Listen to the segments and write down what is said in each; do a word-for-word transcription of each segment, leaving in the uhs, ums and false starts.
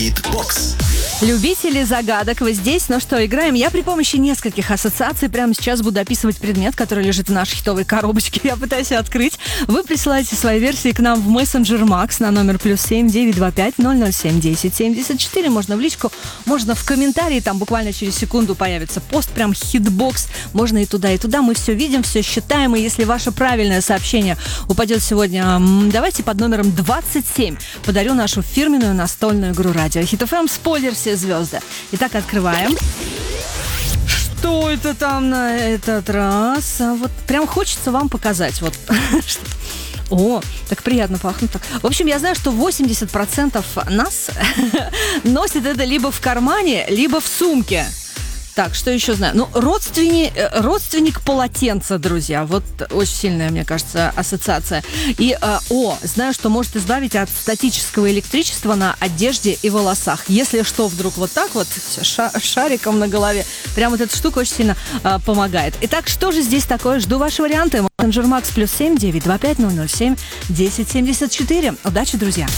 Хитбокс. Любители загадок, вы здесь? Ну что, играем? Я при помощи нескольких ассоциаций прямо сейчас буду описывать предмет, который лежит в нашей хитовой коробочке. Я пытаюсь ее открыть. Вы присылаете свои версии к нам в мессенджер Макс на номер плюс семь девять два пять ноль ноль семь десять семьдесят четыре. Можно в личку, можно в комментарии. Там буквально через секунду появится пост, прям хитбокс. Можно и туда, и туда. Мы все видим, все считаем. И если ваше правильное сообщение упадет сегодня, давайте под номером двадцать семь подарю нашу фирменную настольную игру радио Хит эф эм «Спойлер все звезды». Итак, открываем. Что это там на этот раз? А вот прям хочется вам показать. Вот. О, так приятно пахнет. В общем, я знаю, что восемьдесят процентов нас носит это либо в кармане, либо в сумке. Так, что еще знаю? Ну, родственник, родственник полотенца, друзья. Вот очень сильная, мне кажется, ассоциация. И, э, о, знаю, что может избавить от статического электричества на одежде и волосах. Если что, вдруг вот так вот, ша- шариком на голове, прям вот эта штука очень сильно э, помогает. Итак, что же здесь такое? Жду ваши варианты. Мессенджер Макс плюс семь девять два пять ноль ноль семь десять семьдесят четыре. Удачи, друзья.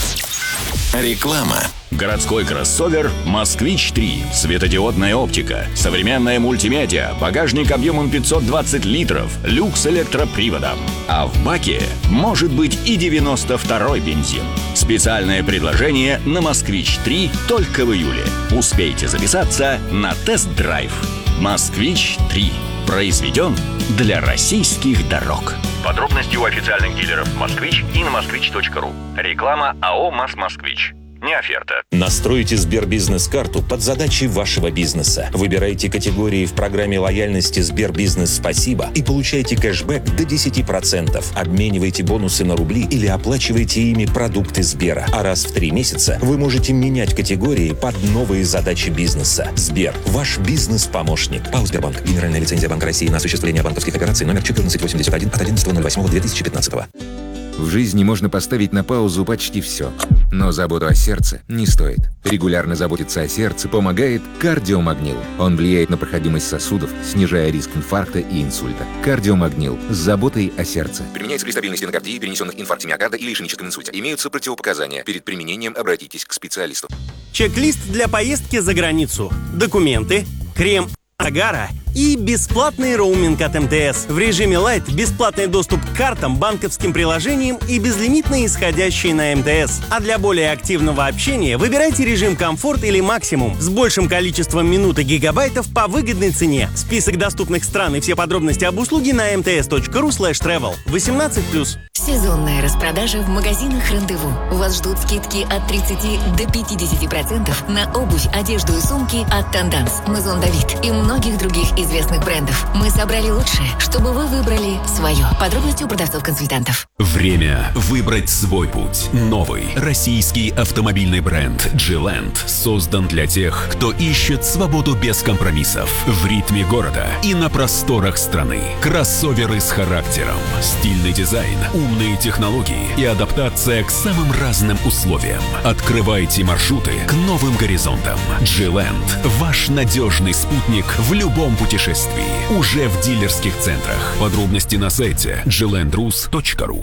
Реклама. Городской кроссовер «Москвич три». Светодиодная оптика, современная мультимедиа, багажник объемом пятьсот двадцать литров, люкс электроприводом. А в баке может быть и девяносто второй бензин. Специальное предложение на «Москвич три» только в июле. Успейте записаться на тест-драйв. «Москвич три». Произведен для российских дорог. Подробности у официальных дилеров «Москвич» и на москвич точка ру. Реклама АО «МАЗ-Москвич». Не оферта. Настройте Сбербизнес-карту под задачи вашего бизнеса. Выбирайте категории в программе лояльности Сбербизнес «Спасибо» и получайте кэшбэк до десять процентов. Обменивайте бонусы на рубли или оплачивайте ими продукты Сбера. А раз в три месяца вы можете менять категории под новые задачи бизнеса. Сбер – ваш бизнес-помощник. АО «Сбербанк». Генеральная лицензия Банка России на осуществление банковских операций номер четырнадцать восемьдесят один от одиннадцатого ноль восьмого две тысячи пятнадцатого. В жизни можно поставить на паузу почти все. Но заботу о сердце не стоит. Регулярно заботиться о сердце помогает кардиомагнил. Он влияет на проходимость сосудов, снижая риск инфаркта и инсульта. Кардиомагнил с заботой о сердце. Применяется при стабильной стенокардии, перенесенных инфаркте миокарда или ишемическом инсульте. Имеются противопоказания. Перед применением обратитесь к специалисту. Чек-лист для поездки за границу. Документы, крем загара и бесплатный роуминг от эм тэ эс. В режиме Lite бесплатный доступ к картам, банковским приложениям и безлимитные исходящие на эм тэ эс. А для более активного общения выбирайте режим комфорт или максимум с большим количеством минут и гигабайтов по выгодной цене. Список доступных стран и все подробности об услуге на эм тэ эс точка ру слэш тревел. восемнадцать плюс. Сезонная распродажа в магазинах «Рандеву». Вас ждут скидки от тридцати до пятидесяти процентов на обувь, одежду и сумки от Танданс, Мазон Давид и многих других известных брендов. Мы собрали лучшее, чтобы вы выбрали свое. Подробности у продавцов-консультантов. Время выбрать свой путь. Новый российский автомобильный бренд «Джилэнд» создан для тех, кто ищет свободу без компромиссов в ритме города и на просторах страны. Кроссоверы с характером, стильный дизайн, умные технологии и адаптация к самым разным условиям. Открывайте маршруты к новым горизонтам. «Джилэнд» – ваш надежный спутник в любом путешествии. Уже в дилерских центрах. Подробности на сайте джилэнд рус точка ру.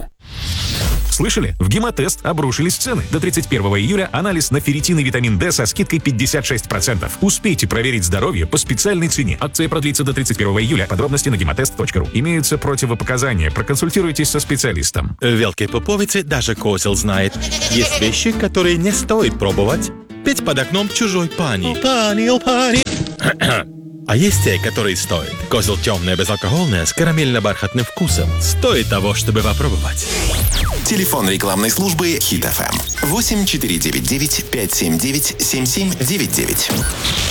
Слышали? В Гемотест обрушились цены. До тридцать первого июля анализ на ферритин и витамин D со скидкой пятьдесят шесть процентов. Успейте проверить здоровье по специальной цене. Акция продлится до тридцать первого июля. Подробности на гемотест точка ру. Имеются противопоказания. Проконсультируйтесь со специалистом. В Велкой Пуповице даже козел знает. Есть вещи, которые не стоит пробовать. Петь под окном чужой пани. Пани, о пани. А есть те, которые стоят. Козел темное, безалкогольное, с карамельно-бархатным вкусом. Стоит того, чтобы попробовать. Телефон рекламной службы Хит эф эм восемь четыре девять девять пять семь девять семь семь девять девять.